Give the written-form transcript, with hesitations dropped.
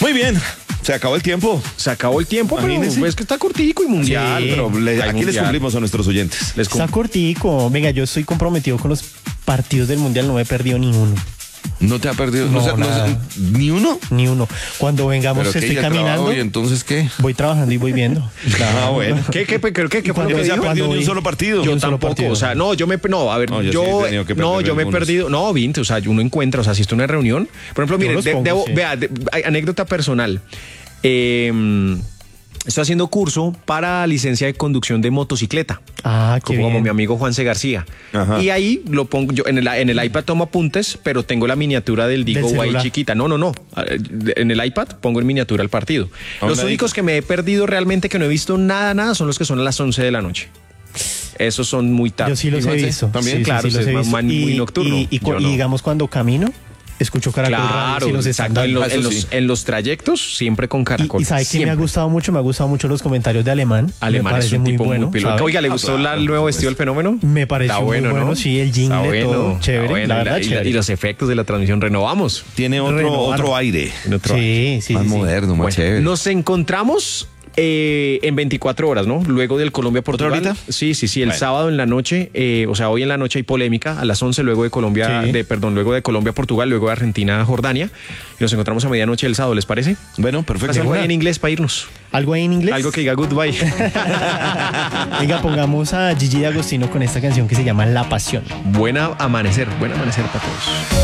Muy bien. Se acabó el tiempo. Se acabó el tiempo, pero Imagínese. es que está cortico y mundial. Sí. Pero aquí les mundial. cumplimos a nuestros oyentes. Está cortico. Venga, yo estoy comprometido con los partidos del Mundial, no me he perdido ni uno. ¿No te ha perdido? No, nada. ¿Ni uno? Ni uno. Cuando vengamos, ¿Pero qué? estoy ¿Ya caminando, trabajo y entonces qué? voy trabajando y voy viendo. Ah, bueno. ¿Qué fue lo Cuando que No se ha Cuando perdido ni un voy- solo partido. Yo- Yo un solo tampoco, partido. o sea, no, a ver, No, yo sí he tenido que perder yo me he algunos. perdido, no, 20, o sea, uno encuentra, o sea, si estoy en una reunión, por ejemplo, mire, los pongo, sí. vea, anécdota personal. Estoy haciendo curso para licencia de conducción de motocicleta. Ah, qué Como bien. mi amigo Juanse García. Ajá. Y ahí lo pongo, yo en el iPad tomo apuntes, pero tengo la miniatura del Digo ahí celular. chiquita. No. En el iPad pongo en miniatura el partido. A un Los ladito. únicos que me he perdido realmente, que no he visto nada, son los que son a las 11 de la noche. Esos son muy tarde. Yo sí los he Juanse, visto. también, Sí, claro, sí, los usted he es visto. muy nocturno. Y Yo no. digamos, cuando camino, escucho Caracol Radio. Claro, si los están exacto. dando. Eso sí. En los trayectos, siempre con Caracol. Y sabe que me ha Siempre. gustado mucho, los comentarios de Alemán. Alemán me es parece un muy tipo bueno, muy piloto. ¿sabe? Oiga, ¿le gustó claro, el nuevo por vestido del fenómeno? Me pareció Está muy bueno, ¿no? sí, el Está jingle, todo chévere, está bueno. la verdad, y chévere. los efectos de la transmisión renovamos. Tiene Renovar. otro aire. En otro Sí, sí, Más sí, sí. moderno, más Bueno, chévere. nos encontramos en 24 horas, ¿no? Luego del Colombia-Portugal. ¿Otra horita? Sí. El Bueno. sábado en la noche, o sea, hoy en la noche hay polémica, a las 11 luego de Colombia, Sí. luego de Colombia-Portugal, luego de Argentina-Jordania. Y nos encontramos a medianoche el sábado, ¿les parece? Bueno, perfecto. Hacemos algo ahí en inglés para irnos. ¿Algo ahí en inglés? Algo que diga goodbye. Venga, pongamos a Gigi D'Agostino con esta canción que se llama La Pasión. Buen amanecer para todos.